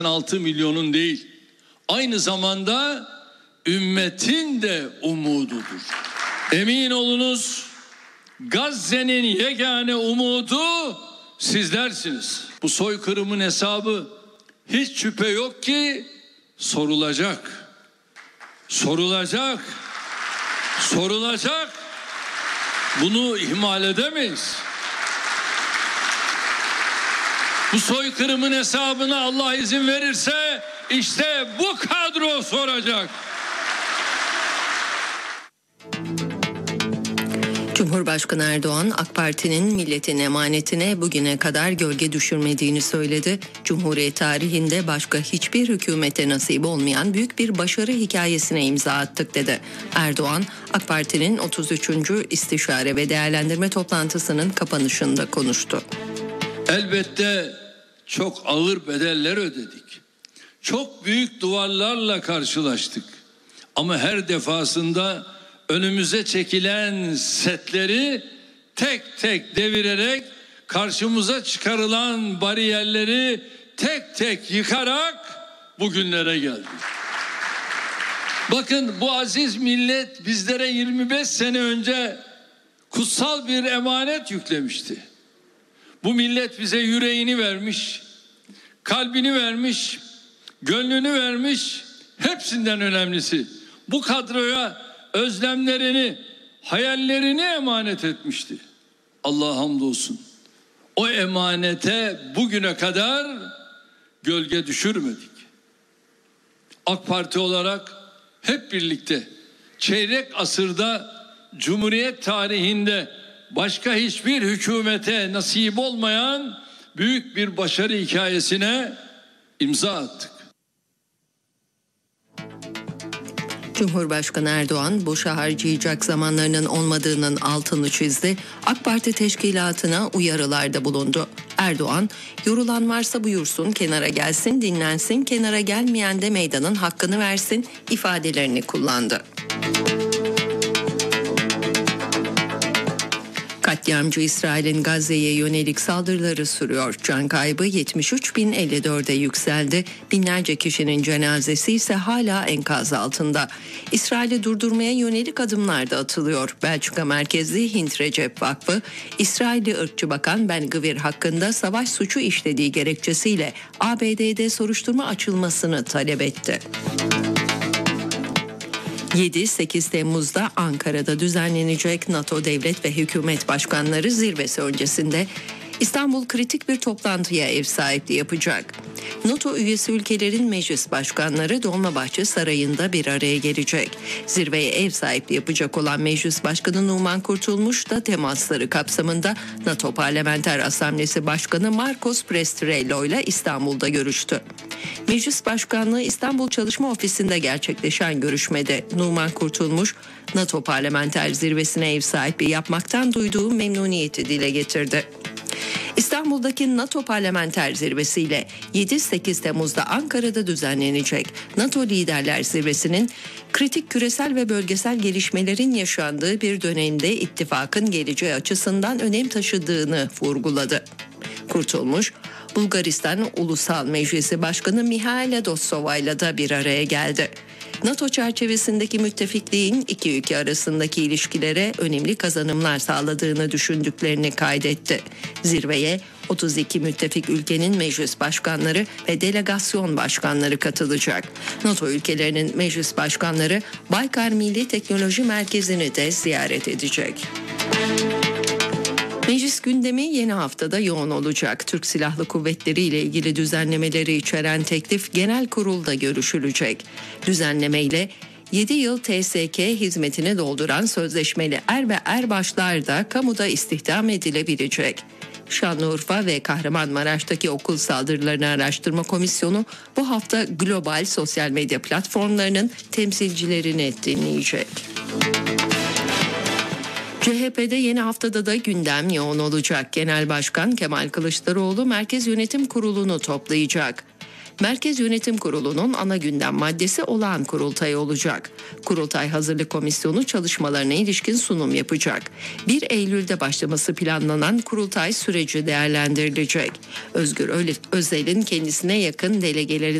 6 milyonun değil, aynı zamanda ümmetin de umududur. Emin olunuz, Gazze'nin yegane umudu sizlersiniz. Bu soykırımın hesabı hiç şüphe yok ki sorulacak. Sorulacak. Sorulacak. Bunu ihmal edemeyiz. Bu soykırımın hesabını Allah izin verirse işte bu kadro soracak. Cumhurbaşkanı Erdoğan, AK Parti'nin milletin emanetine bugüne kadar gölge düşürmediğini söyledi. Cumhuriyet tarihinde başka hiçbir hükümete nasip olmayan büyük bir başarı hikayesine imza attık dedi. Erdoğan, AK Parti'nin 33. İstişare ve Değerlendirme toplantısının kapanışında konuştu. Elbette çok ağır bedeller ödedik. Çok büyük duvarlarla karşılaştık. Ama her defasında önümüze çekilen setleri tek tek devirerek, karşımıza çıkarılan bariyerleri tek tek yıkarak bugünlere geldik. Bakın, bu aziz millet bizlere 25 sene önce kutsal bir emanet yüklemişti. Bu millet bize yüreğini vermiş, kalbini vermiş, gönlünü vermiş. Hepsinden önemlisi, bu kadroya özlemlerini, hayallerini emanet etmişti. Allah'a hamdolsun. O emanete bugüne kadar gölge düşürmedik. AK Parti olarak hep birlikte çeyrek asırda Cumhuriyet tarihinde başka hiçbir hükümete nasip olmayan büyük bir başarı hikayesine imza attık. Cumhurbaşkanı Erdoğan, boşa harcayacak zamanlarının olmadığının altını çizdi. AK Parti teşkilatına uyarılarda bulundu. Erdoğan, yorulan varsa buyursun, kenara gelsin, dinlensin, kenara gelmeyen de meydanın hakkını versin ifadelerini kullandı. Katliamcı İsrail'in Gazze'ye yönelik saldırıları sürüyor. Can kaybı 73.054'e yükseldi. Binlerce kişinin cenazesi ise hala enkaz altında. İsrail'i durdurmaya yönelik adımlar da atılıyor. Belçika merkezli Hint Recep Vakfı, İsrailli ırkçı bakan Ben Gvir hakkında savaş suçu işlediği gerekçesiyle ABD'de soruşturma açılmasını talep etti. 7-8 Temmuz'da Ankara'da düzenlenecek NATO devlet ve hükümet başkanları zirvesi öncesinde İstanbul kritik bir toplantıya ev sahipliği yapacak. NATO üyesi ülkelerin meclis başkanları Dolmabahçe Sarayı'nda bir araya gelecek. Zirveye ev sahipliği yapacak olan Meclis Başkanı Numan Kurtulmuş da temasları kapsamında NATO Parlamenter Asamblesi Başkanı Marcos Prestrello ile İstanbul'da görüştü. Meclis Başkanlığı İstanbul Çalışma Ofisi'nde gerçekleşen görüşmede Numan Kurtulmuş, NATO Parlamenter Zirvesi'ne ev sahipliği yapmaktan duyduğu memnuniyeti dile getirdi. İstanbul'daki NATO Parlamenter Zirvesi ile 7-8 Temmuz'da Ankara'da düzenlenecek NATO Liderler Zirvesi'nin kritik küresel ve bölgesel gelişmelerin yaşandığı bir dönemde ittifakın geleceği açısından önem taşıdığını vurguladı. Kurtulmuş, Bulgaristan Ulusal Meclisi Başkanı Mihaela Dotsova ile de bir araya geldi. NATO çerçevesindeki müttefikliğin iki ülke arasındaki ilişkilere önemli kazanımlar sağladığını düşündüklerini kaydetti. Zirveye 32 müttefik ülkenin meclis başkanları ve delegasyon başkanları katılacak. NATO ülkelerinin meclis başkanları Baykar Milli Teknoloji Merkezi'ni de ziyaret edecek. Meclis gündemi yeni haftada yoğun olacak. Türk Silahlı Kuvvetleri ile ilgili düzenlemeleri içeren teklif genel kurulda görüşülecek. Düzenlemeyle 7 yıl TSK hizmetini dolduran sözleşmeli er ve erbaşlar da kamuda istihdam edilebilecek. Şanlıurfa ve Kahramanmaraş'taki okul saldırılarını araştırma komisyonu bu hafta global sosyal medya platformlarının temsilcilerini dinleyecek. CHP'de yeni haftada da gündem yoğun olacak. Genel Başkan Kemal Kılıçdaroğlu Merkez Yönetim Kurulu'nu toplayacak. Merkez Yönetim Kurulu'nun ana gündem maddesi olağan kurultay olacak. Kurultay Hazırlık Komisyonu çalışmalarına ilişkin sunum yapacak. 1 Eylül'de başlaması planlanan kurultay süreci değerlendirilecek. Özgür Özel'in kendisine yakın delegeleri